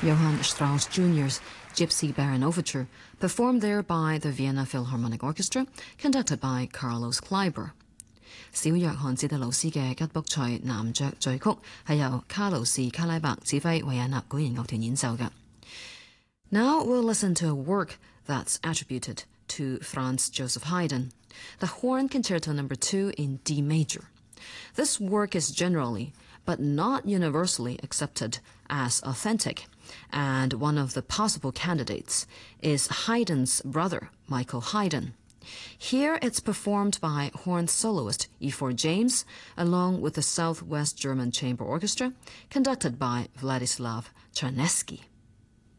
Johann Strauss Jr.'s Gypsy Baron Overture, performed there by the Vienna Philharmonic Orchestra, conducted by Carlos Kleiber. 小約翰哲特勞斯嘅吉卜賽男爵序曲係由卡魯士卡拉伯指揮維也納管弦樂團演奏嘅。Now we'll listen to a work that's attributed to Franz Joseph Haydn, the Horn Concerto No. 2 in D major. This work is generally, but not universally, accepted as authentic, and one of the possible candidates is Haydn's brother, Michael Haydn. Here it's performed by horn soloist E4 James, along with the Southwest German Chamber Orchestra, conducted by Vladislav Czarneski.